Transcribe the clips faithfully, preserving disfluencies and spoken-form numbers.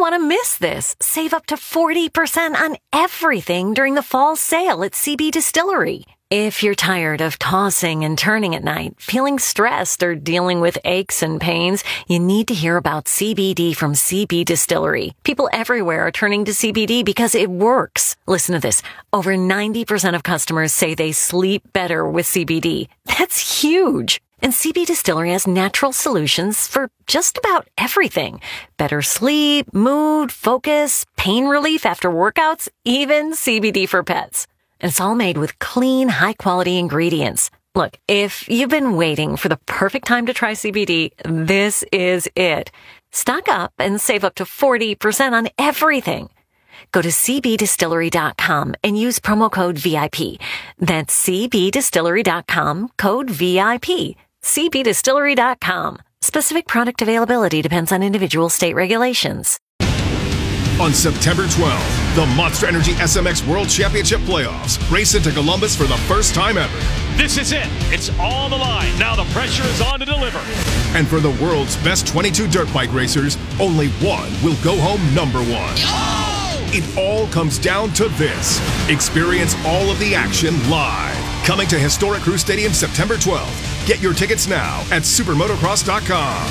want to miss this. Save up to forty percent on everything during the fall sale at C B Distillery. If you're tired of tossing and turning at night, feeling stressed, or dealing with aches and pains, you need to hear about C B D from C B Distillery. People everywhere are turning to C B D because it works. Listen to this. Over ninety percent of customers say they sleep better with C B D. That's huge. And C B Distillery has natural solutions for just about everything. Better sleep, mood, focus, pain relief after workouts, even C B D for pets. And it's all made with clean, high-quality ingredients. Look, if you've been waiting for the perfect time to try C B D, this is it. Stock up and save up to forty percent on everything. Go to c b distillery dot com and use promo code V I P. That's c b distillery dot com, code V I P. c b distillery dot com. Specific product availability depends on individual state regulations. On September twelfth, the Monster Energy S M X World Championship Playoffs race into Columbus for the first time ever. This is it. It's on the line. Now the pressure is on to deliver. And for the world's best twenty-two dirt bike racers, only one will go home number one. Oh! It all comes down to this. Experience all of the action live. Coming to historic Crew Stadium September twelfth. Get your tickets now at supermotocross dot com.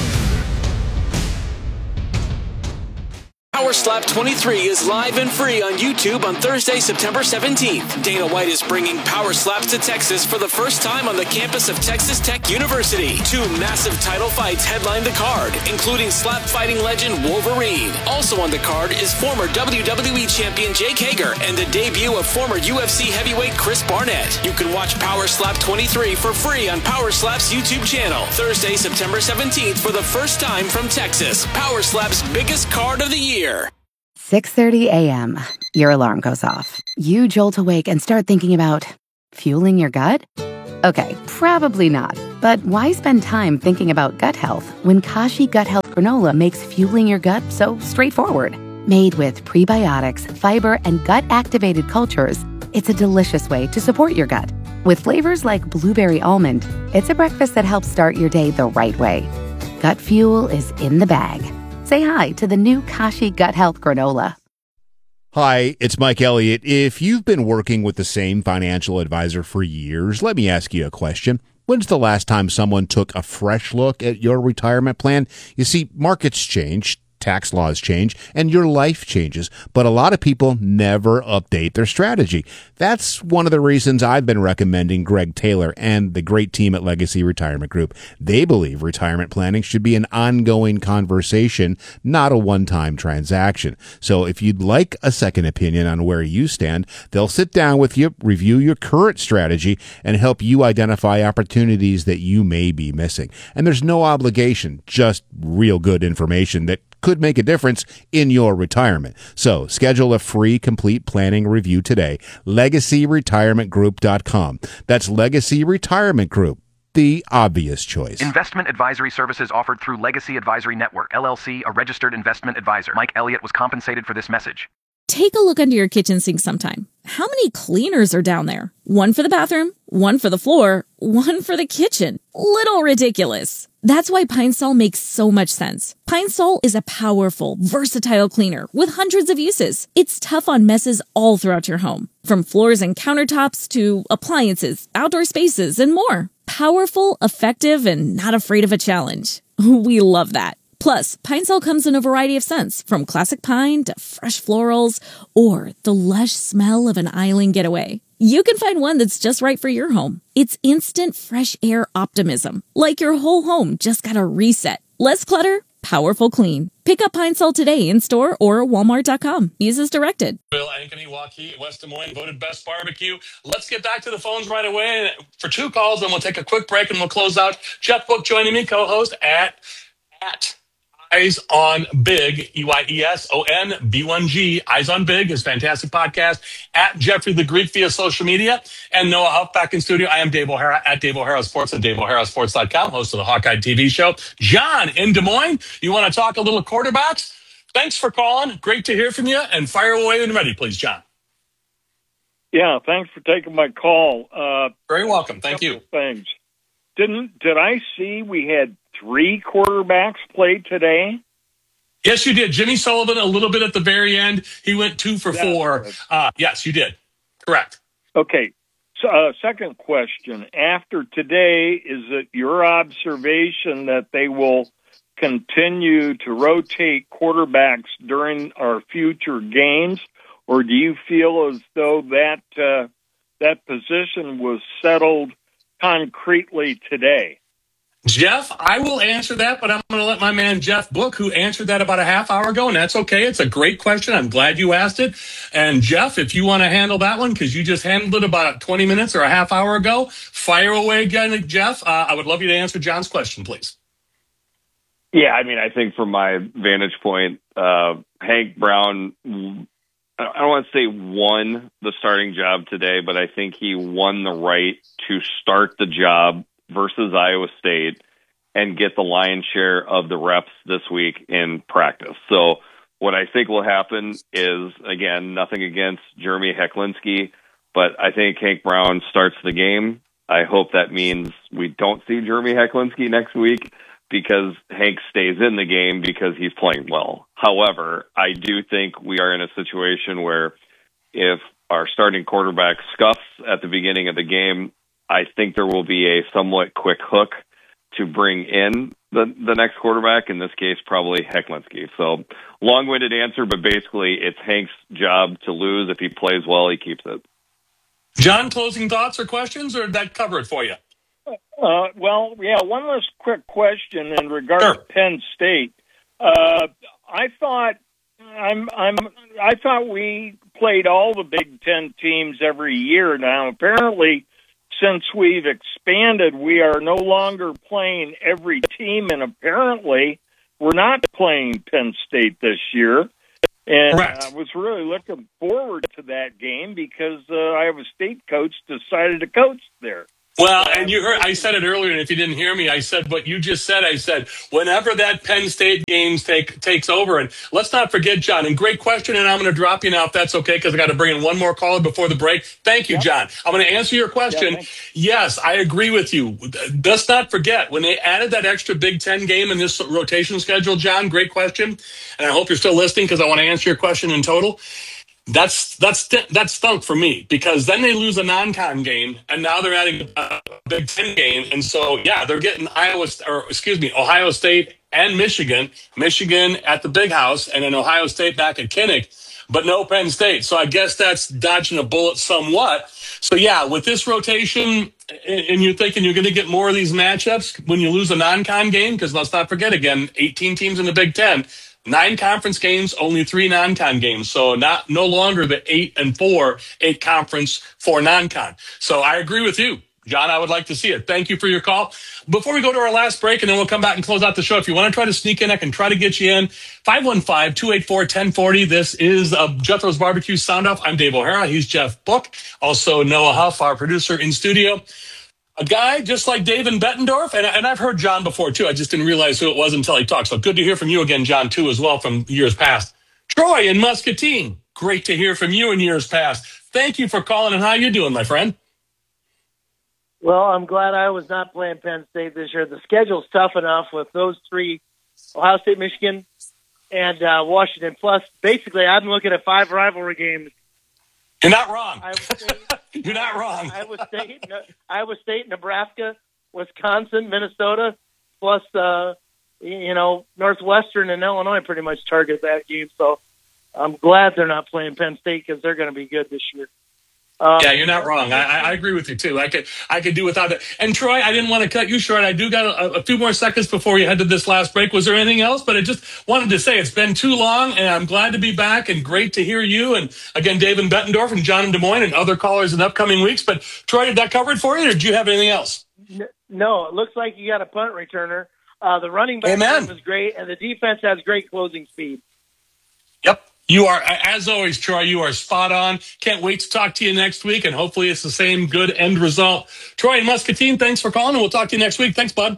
Power Slap twenty-three is live and free on YouTube on Thursday, September seventeenth. Dana White is bringing Power Slaps to Texas for the first time on the campus of Texas Tech University. Two massive title fights headline the card, including slap fighting legend Wolverine. Also on the card is former W W E champion Jake Hager and the debut of former U F C heavyweight Chris Barnett. You can watch Power Slap twenty-three for free on Power Slap's YouTube channel. Thursday, September seventeenth for the first time from Texas. Power Slap's biggest card of the year. six thirty a.m. Your alarm goes off. You jolt awake and start thinking about fueling your gut? Okay, probably not. But why spend time thinking about gut health when Kashi Gut Health Granola makes fueling your gut so straightforward? Made with prebiotics, fiber, and gut-activated cultures, it's a delicious way to support your gut. With flavors like blueberry almond, it's a breakfast that helps start your day the right way. Gut fuel is in the bag. Say hi to the new Kashi Gut Health Granola. Hi, it's Mike Elliott. If you've been working with the same financial advisor for years, let me ask you a question. When's the last time someone took a fresh look at your retirement plan? You see, markets change, tax laws change, and your life changes, but a lot of people never update their strategy. That's one of the reasons I've been recommending Greg Taylor and the great team at Legacy Retirement Group. They believe retirement planning should be an ongoing conversation, not a one-time transaction. So if you'd like a second opinion on where you stand, they'll sit down with you, review your current strategy, and help you identify opportunities that you may be missing. And there's no obligation, just real good information that could make a difference in your retirement. So schedule a free complete planning review today. legacy retirement group dot com. That's Legacy Retirement Group, the obvious choice. Investment advisory services offered through Legacy Advisory Network, L L C, a registered investment advisor. Mike Elliott was compensated for this message. Take a look under your kitchen sink sometime. How many cleaners are down there? One for the bathroom, one for the floor, one for the kitchen. Little ridiculous. That's why Pine Sol makes so much sense. Pine Sol is a powerful, versatile cleaner with hundreds of uses. It's tough on messes all throughout your home, from floors and countertops to appliances, outdoor spaces, and more. Powerful, effective, and not afraid of a challenge. We love that. Plus, Pine Sol comes in a variety of scents, from classic pine to fresh florals, or the lush smell of an island getaway. You can find one that's just right for your home. It's instant fresh air optimism, like your whole home just got a reset. Less clutter, powerful clean. Pick up Pine Sol today in store or walmart dot com. Use as directed. Bill Ankeny, Waukee, West Des Moines, voted best barbecue. Let's get back to the phones right away for two calls, and we'll take a quick break and we'll close out. Jeff Book joining me, co-host at at Eyes on Big, E Y E S O N B one G. Eyes on Big, his fantastic podcast. At Jeffrey the Greek via social media. And Noah Huff back in studio. I am Dave O'Hara at Dave O'Hara Sports at Dave O'Hara Sports dot com, host of the Hawkeye T V show. John in Des Moines, you want to talk a little quarterbacks? Thanks for calling. Great to hear from you. And fire away when ready, please, John. Yeah, thanks for taking my call. Uh, Very welcome. Thank you. Things. Didn't did I see we had three quarterbacks play today? Yes, you did. Jimmy Sullivan, a little bit at the very end. He went two for That's four. right. Uh, yes, you did. Correct. Okay. So, uh, second question. After today, is it your observation that they will continue to rotate quarterbacks during our future games, or do you feel as though that uh, that position was settled concretely today? Jeff, I will answer that, but I'm going to let my man Jeff Book, who answered that about a half hour ago, and that's okay. It's a great question. I'm glad you asked it. And Jeff, if you want to handle that one, because you just handled it about twenty minutes or a half hour ago, fire away again, Jeff. Uh, I would love you to answer John's question, please. Yeah, I mean, I think from my vantage point, uh, Hank Brown, I don't want to say won the starting job today, but I think he won the right to start the job versus Iowa State and get the lion's share of the reps this week in practice. So what I think will happen is, again, nothing against Jeremy Hecklinski, but I think Hank Brown starts the game. I hope that means we don't see Jeremy Hecklinski next week because Hank stays in the game because he's playing well. However, I do think we are in a situation where if our starting quarterback scuffs at the beginning of the game, I think there will be a somewhat quick hook to bring in the, the next quarterback, in this case, probably Hecklinski. So long-winded answer, but basically it's Hank's job to lose. If he plays well, he keeps it. John, closing thoughts or questions, or did that cover it for you? Uh, well, yeah, one last quick question in regard Sure. to Penn State. Uh, I thought I'm, I'm, I thought we played all the Big Ten teams every year. Now, apparently, since we've expanded, we are no longer playing every team, and apparently we're not playing Penn State this year. And Correct. I was really looking forward to that game because uh, Iowa State coach decided to coach there. Well, and you heard, I said it earlier, and if you didn't hear me, I said what you just said. I said, whenever that Penn State games take takes over, and let's not forget, John, and great question, and I'm going to drop you now if that's okay, because I got to bring in one more caller before the break. Thank you, Yep. John. I'm going to answer your question. Yeah, yes, I agree with you. Let's not forget, when they added that extra Big Ten game in this rotation schedule, John, great question, and I hope you're still listening because I want to answer your question in total. That's that's that's stunk for me because then they lose a non-con game and now they're adding a Big Ten game, and so yeah, they're getting Iowa or excuse me Ohio State and Michigan, Michigan at the Big House, and then Ohio State back at Kinnick, but no Penn State. So I guess that's dodging a bullet somewhat. So yeah, with this rotation, and you're thinking you're going to get more of these matchups when you lose a non-con game, because let's not forget again, eighteen teams in the Big Ten. Nine conference games, only three non-con games. So not no longer the eight and four, eight conference, four non-con. So I agree with you, John. I would like to see it. Thank you for your call. Before we go to our last break, and then we'll come back and close out the show, if you want to try to sneak in, I can try to get you in. five one five, two eight four, one zero four zero. This is uh, Jethro's Barbecue Sound Off. I'm Dave O'Hara. He's Jeff Book. Also Noah Huff, our producer in studio. A guy just like David Bettendorf, and, and I've heard John before, too. I just didn't realize who it was until he talked. So good to hear from you again, John, too, as well, from years past. Troy in Muscatine, great to hear from you in years past. Thank you for calling, and how you doing, my friend? Well, I'm glad I was not playing Penn State this year. The schedule's tough enough with those three, Ohio State, Michigan, and uh, Washington. Plus, basically, I'm looking at five rivalry games. You're not wrong. Iowa State, You're not wrong. Iowa State, Iowa State, Nebraska, Wisconsin, Minnesota, plus uh, you know Northwestern and Illinois pretty much target that game. So I'm glad they're not playing Penn State because they're going to be good this year. Um, yeah, you're not wrong. I, I agree with you too. I could I could do without it. And Troy, I didn't want to cut you short. I do got a, a few more seconds before we head to this last break. Was there anything else? But I just wanted to say it's been too long, and I'm glad to be back and great to hear you. And again, David Bettendorf and John in Des Moines and other callers in upcoming weeks. But Troy, did that cover it for you, or did you have anything else? No, it looks like you got a punt returner. Uh, the running back Amen. was great, and the defense has great closing speed. Yep. You are, as always, Troy, you are spot on. Can't wait to talk to you next week, and hopefully it's the same good end result. Troy in Muscatine, thanks for calling, and we'll talk to you next week. Thanks, bud.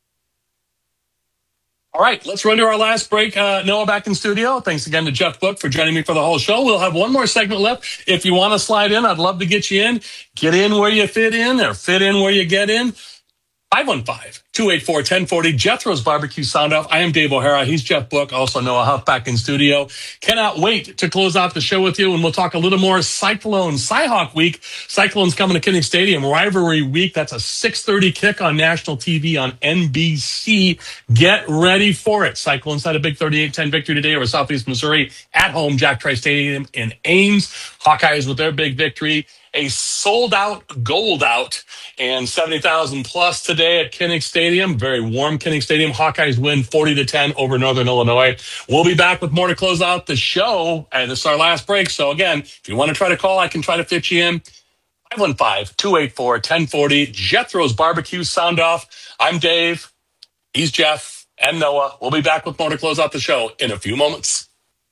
All right, let's run to our last break. Uh, Noah back in studio. Thanks again to Jeff Book for joining me for the whole show. We'll have one more segment left. If you want to slide in, I'd love to get you in. Get in where you fit in, or fit in where you get in. five one five, two eight four, one zero four zero. Jethro's Barbecue Sound Off. I am Dave O'Hara. He's Jeff Book, also Noah Huff back in studio. Cannot wait to close out the show with you, and we'll talk a little more Cyclone Cyhawk Week. Cyclone's coming to Kinnick Stadium. Rivalry Week. That's a six thirty kick on national T V on N B C. Get ready for it. Cyclones had a big thirty-eight ten victory today over Southeast Missouri at home, Jack Trice Stadium in Ames. Hawkeyes with their big victory. A sold-out, gold-out, and seventy thousand plus today at Kinnick Stadium. Very warm Kinnick Stadium. Hawkeyes win forty to ten over Northern Illinois. We'll be back with more to close out the show. And this is our last break. So, again, if you want to try to call, I can try to fit you in. five one five, two eight four, one zero four zero. Jethro's Barbecue Sound Off. I'm Dave. He's Jeff and Noah. We'll be back with more to close out the show in a few moments.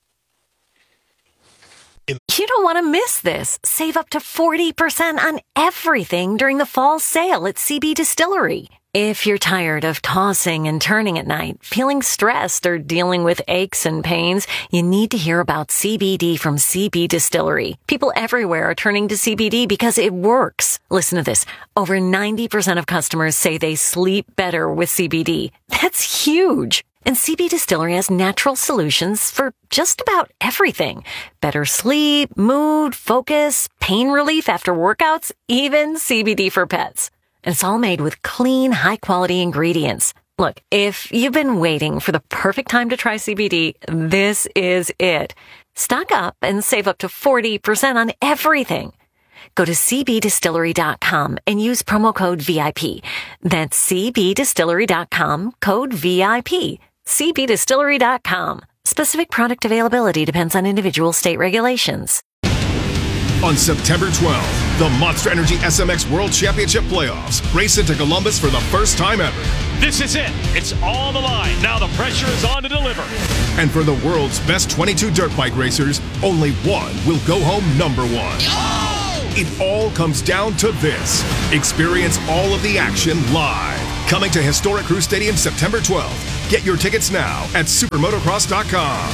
You don't want to miss this. Save up to forty percent on everything during the fall sale at C B Distillery. If you're tired of tossing and turning at night, feeling stressed, or dealing with aches and pains, you need to hear about C B D from C B Distillery. People everywhere are turning to C B D because it works. Listen to this. Over ninety percent of customers say they sleep better with C B D. That's huge. And C B Distillery has natural solutions for just about everything. Better sleep, mood, focus, pain relief after workouts, even C B D for pets. And it's all made with clean, high-quality ingredients. Look, if you've been waiting for the perfect time to try C B D, this is it. Stock up and save up to forty percent on everything. Go to c b distillery dot com and use promo code V I P. That's c b distillery dot com, code V I P. c b distillery dot com. Specific product availability depends on individual state regulations. On September twelfth, the Monster Energy S M X World Championship Playoffs race into Columbus for the first time ever. This is it. It's all on the line. Now the pressure is on to deliver. And for the world's best twenty-two dirt bike racers, only one will go home number one. Oh! It all comes down to this. Experience all of the action live. Coming to historic Crew Stadium September twelfth. Get your tickets now at supermotocross dot com.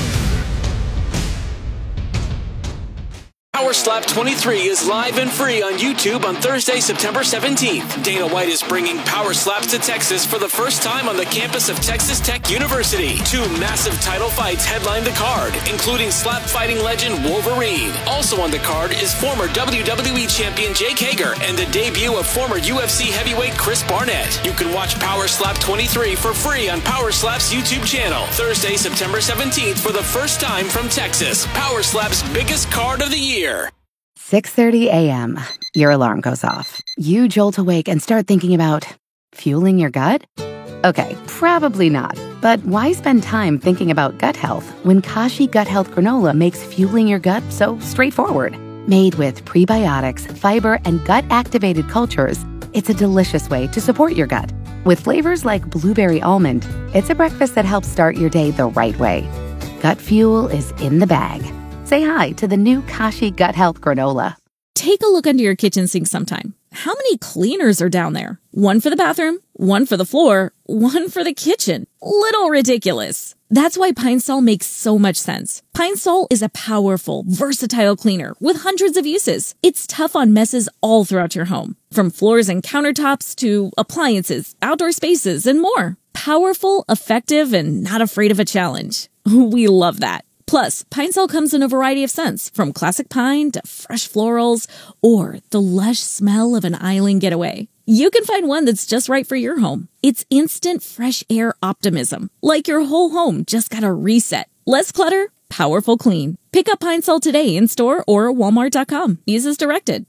Power Slap twenty-three is live and free on YouTube on Thursday, September seventeenth. Dana White is bringing Power Slaps to Texas for the first time on the campus of Texas Tech University. Two massive title fights headline the card, including slap fighting legend Wolverine. Also on the card is former W W E champion Jake Hager and the debut of former U F C heavyweight Chris Barnett. You can watch Power Slap twenty-three for free on Power Slap's YouTube channel. Thursday, September seventeenth for the first time from Texas. Power Slap's biggest card of the year. six thirty a.m. Your alarm goes off. You jolt awake and start thinking about fueling your gut? Okay, probably not. But why spend time thinking about gut health when Kashi Gut Health Granola makes fueling your gut so straightforward? Made with prebiotics, fiber, and gut-activated cultures, it's a delicious way to support your gut. With flavors like blueberry almond, it's a breakfast that helps start your day the right way. Gut fuel is in the bag. Say hi to the new Kashi Gut Health Granola. Take a look under your kitchen sink sometime. How many cleaners are down there? One for the bathroom, one for the floor, one for the kitchen. Little ridiculous. That's why Pine Sol makes so much sense. Pine Sol is a powerful, versatile cleaner with hundreds of uses. It's tough on messes all throughout your home, from floors and countertops to appliances, outdoor spaces, and more. Powerful, effective, and not afraid of a challenge. We love that. Plus, Pine Sol comes in a variety of scents, from classic pine to fresh florals, or the lush smell of an island getaway. You can find one that's just right for your home. It's instant fresh air optimism, like your whole home just got a reset. Less clutter, powerful clean. Pick up Pine Sol today in store or walmart dot com. Use as directed.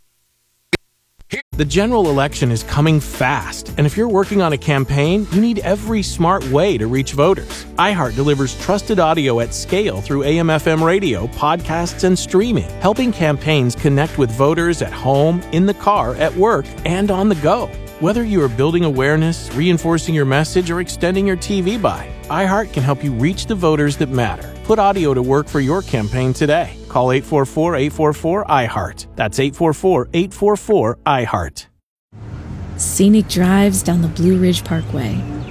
The general election is coming fast, and if you're working on a campaign, you need every smart way to reach voters. iHeart delivers trusted audio at scale through A M F M radio, podcasts, and streaming, helping campaigns connect with voters at home, in the car, at work, and on the go. Whether you are building awareness, reinforcing your message, or extending your T V buy, iHeart can help you reach the voters that matter. Put audio to work for your campaign today. Call eight four four, eight four four, I heart. That's eight four four, eight four four, I heart. Scenic drives down the Blue Ridge Parkway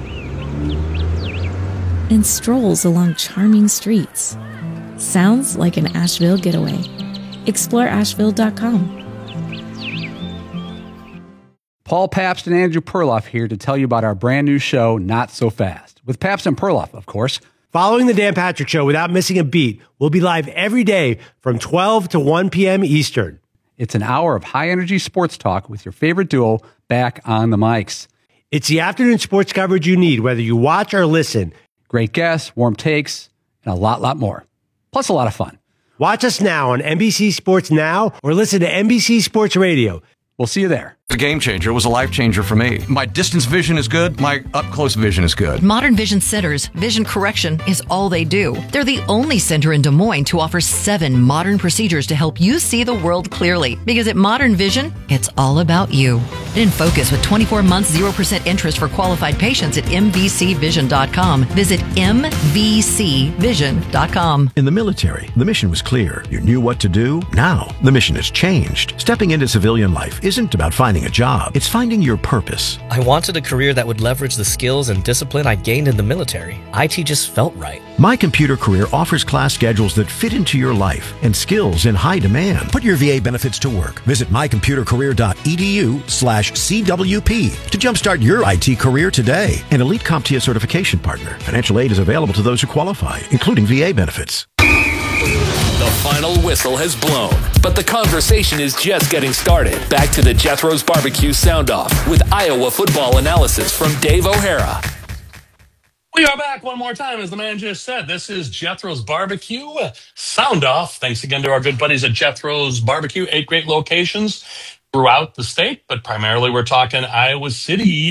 and strolls along charming streets. Sounds like an Asheville getaway. explore asheville dot com. Paul Pabst and Andrew Perloff here to tell you about our brand new show, Not So Fast, with Pabst and Perloff, of course. Following the Dan Patrick Show without missing a beat, we'll be live every day from twelve to one p.m. Eastern. It's an hour of high-energy sports talk with your favorite duo back on the mics. It's the afternoon sports coverage you need, whether you watch or listen. Great guests, warm takes, and a lot, lot more. Plus a lot of fun. Watch us now on N B C Sports Now or listen to N B C Sports Radio. We'll see you there. A game changer. It was a life changer for me. My distance vision is good. My up-close vision is good. Modern Vision Centers, vision correction is all they do. They're the only center in Des Moines to offer seven modern procedures to help you see the world clearly. Because at Modern Vision, it's all about you. In focus with twenty-four months, zero percent interest for qualified patients at m v c vision dot com. Visit m v c vision dot com. In the military, the mission was clear. You knew what to do. Now, the mission has changed. Stepping into civilian life isn't about finding a job. It's finding your purpose. I wanted a career that would leverage the skills and discipline I gained in the military. I T just felt right. My Computer Career offers class schedules that fit into your life and skills in high demand. Put your V A benefits to work. Visit my computer career dot e d u slash c w p to jumpstart your I T career today. An Elite CompTIA certification partner. Financial aid is available to those who qualify, including V A benefits. The final whistle has blown, but the conversation is just getting started. Back to the Jethro's Barbecue Sound Off with Iowa football analysis from Dave O'Hara. We are back one more time, as the man just said. This is Jethro's Barbecue Sound Off. Thanks again to our good buddies at Jethro's Barbecue. Eight great locations throughout the state, but primarily we're talking Iowa City,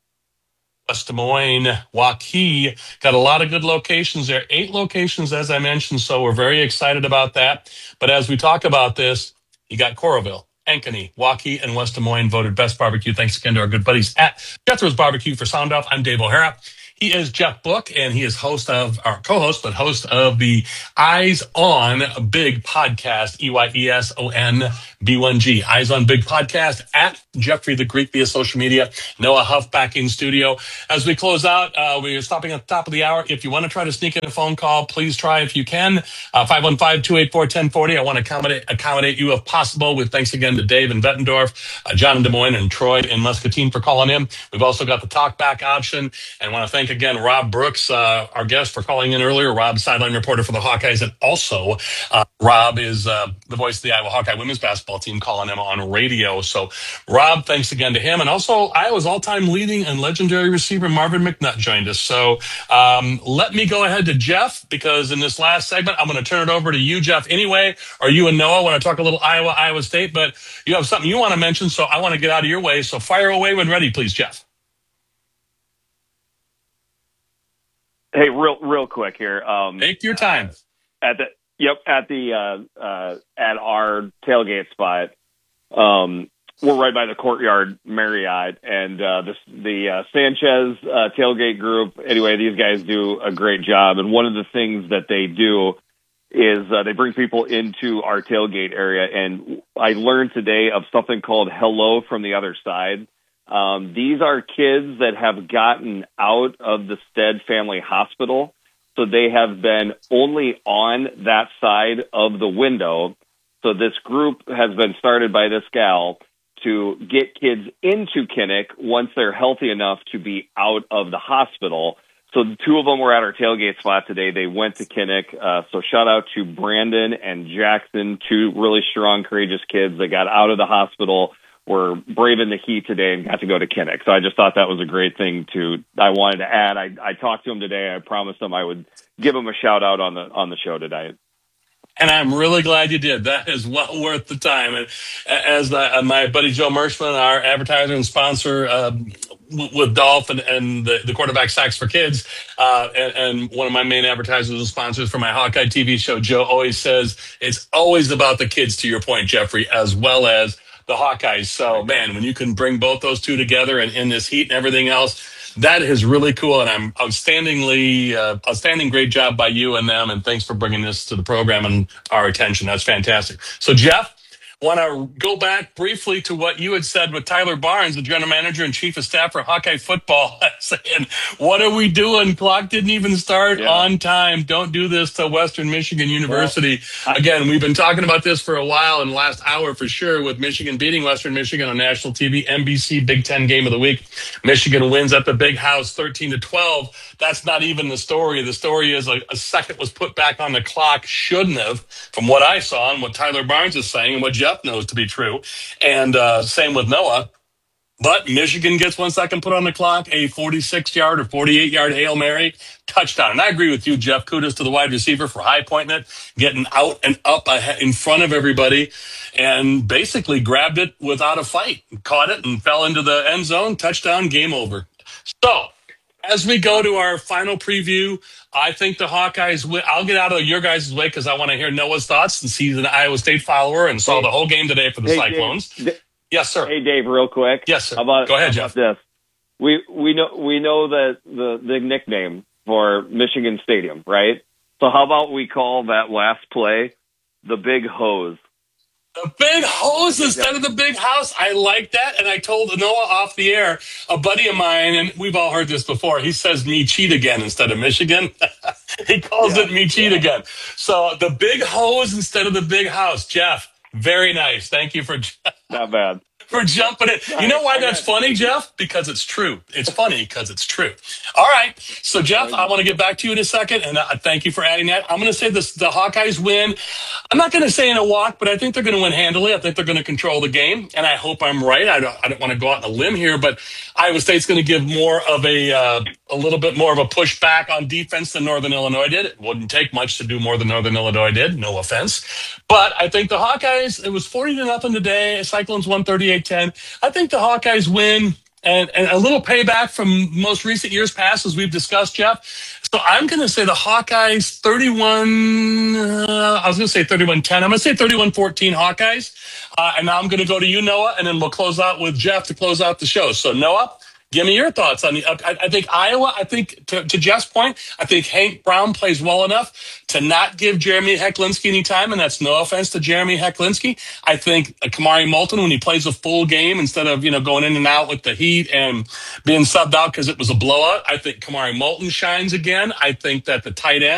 West Des Moines, Waukee. Got a lot of good locations there. Eight locations, as I mentioned, so we're very excited about that. But as we talk about this, you got Coralville, Ankeny, Waukee, and West Des Moines voted best barbecue. Thanks again to our good buddies at Jethro's Barbecue for Sound Off. I'm Dave O'Hara. He is Jeff Book, and he is host of, our co-host, but host of the Eyes on Big podcast, E Y E S O N B one G. Eyes on Big podcast at Jeffrey the Greek via social media. Noah Huff back in studio. As we close out, uh, we're stopping at the top of the hour. If you want to try to sneak in a phone call, please try if you can. Uh, five one five, two eight four, one zero four zero. I want to accommodate, accommodate you if possible, with thanks again to Dave in Bettendorf, uh, John in Des Moines, and Troy in Muscatine for calling in. We've also got the talk back option, and want to thank again Rob Brooks, uh, our guest, for calling in earlier. Rob, sideline reporter for the Hawkeyes, and also uh, Rob is uh, the voice of the Iowa Hawkeye women's basketball team, calling him on radio. So Rob, thanks again to him. And also Iowa's all-time leading and legendary receiver Marvin McNutt joined us. So um, let me go ahead to Jeff, because in this last segment, I'm going to turn it over to you, Jeff, anyway, or you and Noah want to talk a little Iowa, Iowa State, but you have something you want to mention, so I want to get out of your way. So fire away when ready, please, Jeff. Hey, real real quick here. Um, Take your time. Uh, at the yep at the uh, uh, at our tailgate spot. Um, we're right by the Courtyard Marriott, and uh, this the uh, Sanchez uh, tailgate group. Anyway, these guys do a great job, and one of the things that they do is uh, they bring people into our tailgate area. And I learned today of something called Hello from the Other Side. Um, these are kids that have gotten out of the Stead Family Hospital, so they have been only on that side of the window. So this group has been started by this gal to get kids into Kinnick once they're healthy enough to be out of the hospital. So the two of them were at our tailgate spot today. They went to Kinnick. Uh, so shout out to Brandon and Jackson, two really strong, courageous kids that got out of the hospital, were braving the heat today, and got to go to Kinnick. So I just thought that was a great thing to, I wanted to add. I, I talked to him today. I promised him I would give him a shout out on the, on the show today. And I'm really glad you did. That is well worth the time. And as uh, my buddy Joe Mershman, our advertiser and sponsor um, with Dolph and, and the, the quarterback sacks for kids, uh, and, and one of my main advertisers and sponsors for my Hawkeye T V show, Joe always says it's always about the kids, to your point, Jeffrey, as well as the Hawkeyes. So, man, when you can bring both those two together and in this heat and everything else, that is really cool. And I'm outstandingly, uh, outstanding great job by you and them. And thanks for bringing this to the program and our attention. That's fantastic. So, Jeff, Want to go back briefly to what you had said with Tyler Barnes, the general manager and chief of staff for Hawkeye football, saying, what are we doing? Clock didn't even start yeah. on time. Don't do this to Western Michigan University. Well, I- Again, we've been talking about this for a while in the last hour for sure, with Michigan beating Western Michigan on national T V, N B C Big Ten Game of the Week. Michigan wins at the Big House thirteen to twelve. That's not even the story. The story is a, a second was put back on the clock. Shouldn't have, from what I saw and what Tyler Barnes is saying and what Jeff knows to be true. And uh, same with Noah. But Michigan gets one second put on the clock, a forty-six-yard or forty-eight-yard Hail Mary touchdown. And I agree with you, Jeff. Kudos to the wide receiver for high pointing it, getting out and up ahead in front of everybody, and basically grabbed it without a fight, caught it, and fell into the end zone. Touchdown, game over. So as we go to our final preview, I think the Hawkeyes win. I'll get out of your guys' way because I want to hear Noah's thoughts, and he's an Iowa State follower and saw the whole game today for the hey, Cyclones. Dave, yes, sir. Hey, Dave, real quick. Yes, sir. How about, go ahead, how Jeff. About this? We we know we know that the the nickname for Michigan Stadium, right? So how about we call that last play the Big Hose? The Big Hose instead of the Big House. I like that. And I told Noah off the air, a buddy of mine, and we've all heard this before, he says me cheat again instead of Michigan. He calls yeah, it me cheat yeah. again. So the Big Hose instead of the Big House. Jeff, very nice. Thank you for not bad. For jumping in. You know why that's funny, Jeff? Because it's true. It's funny because it's true. All right. So, Jeff, I want to get back to you in a second, and I thank you for adding that. I'm going to say this: the Hawkeyes win. I'm not going to say in a walk, but I think they're going to win handily. I think they're going to control the game, and I hope I'm right. I don't, I don't want to go out on a limb here, but Iowa State's going to give more of a uh, a little bit more of a pushback on defense than Northern Illinois did. It wouldn't take much to do more than Northern Illinois did. No offense. But I think the Hawkeyes, it was forty to nothing today. Cyclones won thirty-eight ten. I think the Hawkeyes win, and, and a little payback from most recent years past, as we've discussed, Jeff. So I'm going to say the Hawkeyes thirty-one, uh, I was going to say thirty-one ten. I'm going to say thirty-one fourteen Hawkeyes. Uh, and now I'm going to go to you, Noah, and then we'll close out with Jeff to close out the show. So, Noah, give me your thoughts on the. I, I think Iowa. I think to, to Jeff's point, I think Hank Brown plays well enough to not give Jeremy Hecklinski any time, and that's no offense to Jeremy Hecklinski. I think Kamari Moulton, when he plays a full game instead of you know going in and out with the heat and being subbed out because it was a blowout, I think Kamari Moulton shines again. I think that the tight end.